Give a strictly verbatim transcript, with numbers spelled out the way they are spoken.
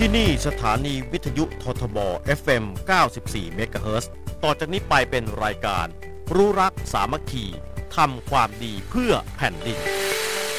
ที่นี่สถานีวิทยุททบ เอฟ เอ็ม เก้าสิบสี่ เมกะเฮิรตซ์ ต่อจากนี้ไปเป็นรายการรู้รักสามัคคีทำความดีเพื่อแผ่นดิน